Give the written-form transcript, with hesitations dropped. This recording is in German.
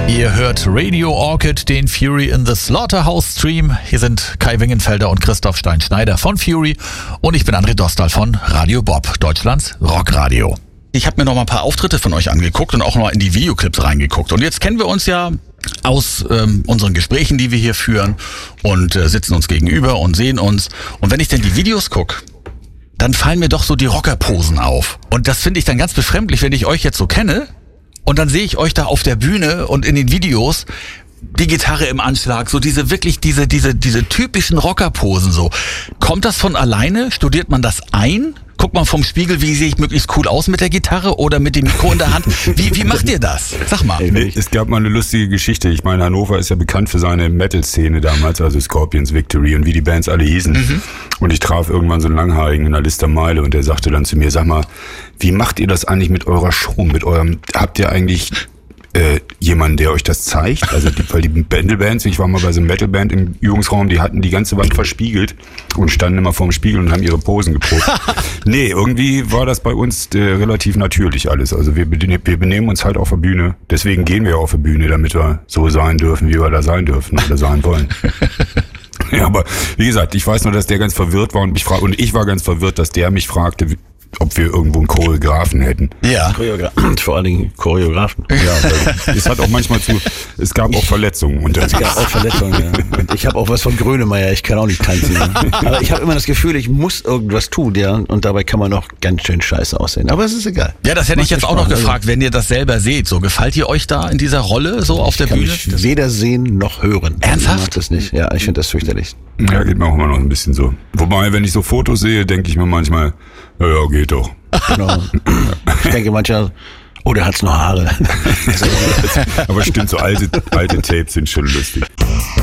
Ihr hört Radio Orchid, den Fury in the Slaughterhouse Stream. Hier sind Kai Wingenfelder und Christoph Stein-Schneider von Fury und ich bin André Dostal von Radio Bob, Deutschlands Rockradio. Ich habe mir noch mal ein paar Auftritte von euch angeguckt und auch noch in die Videoclips reingeguckt. Und jetzt kennen wir uns ja aus unseren Gesprächen, die wir hier führen und sitzen uns gegenüber und sehen uns. Und wenn ich denn die Videos gucke, dann fallen mir doch so die Rockerposen auf. Und das finde ich dann ganz befremdlich, wenn ich euch jetzt so kenne. Und dann sehe ich euch da auf der Bühne und in den Videos die Gitarre im Anschlag, so diese typischen Rockerposen so. Kommt das von alleine? Studiert man das ein? Guckt man vom Spiegel, wie sehe ich möglichst cool aus mit der Gitarre oder mit dem Mikro in der Hand? Wie macht ihr das? Sag mal. Es gab mal eine lustige Geschichte. Ich meine, Hannover ist ja bekannt für seine Metal-Szene damals, also Scorpions, Victory und wie die Bands alle hießen. Mhm. Und ich traf irgendwann so einen Langhaarigen in der Lister Meile und der sagte dann zu mir, sag mal, wie macht ihr das eigentlich mit eurer Show, habt ihr eigentlich jemanden, der euch das zeigt? Also weil die Metal-Bands, ich war mal bei so einer Metal-Band im Übungsraum, die hatten die ganze Wand verspiegelt und standen immer vorm Spiegel und haben ihre Posen geprobt. Nee, irgendwie war das bei uns relativ natürlich alles. Also wir benehmen uns halt auf der Bühne. Deswegen gehen wir auf der Bühne, damit wir so sein dürfen, wie wir da sein dürfen oder sein wollen. Ja, aber wie gesagt, ich weiß nur, dass der ganz verwirrt war und ich war ganz verwirrt, dass der mich fragte, ob wir irgendwo einen Choreografen hätten. Ja. Vor allen Dingen Choreografen. Ja, weil es hat auch manchmal es gab auch Verletzungen. Es gab auch Verletzungen, ja. Und ich habe auch was von Grönemeyer, ich kann auch nicht tanzen. Aber ich habe immer das Gefühl, ich muss irgendwas tun, ja. Und dabei kann man noch ganz schön scheiße aussehen. Aber es ist egal. Ja, das hätte ich jetzt auch noch gefragt, wenn ihr das selber seht. So, gefällt ihr euch da in dieser Rolle so auf der Bühne? Ich kann mich weder sehen noch hören. Ernsthaft? Ich mag das nicht. Ja, ich finde das fürchterlich. Ja, geht mir auch immer noch ein bisschen so. Wobei, wenn ich so Fotos sehe, denke ich mir manchmal, ja, geht doch. Genau. Ich denke manchmal, oh, der hat's noch Haare. Aber stimmt, so alte Tapes sind schon lustig.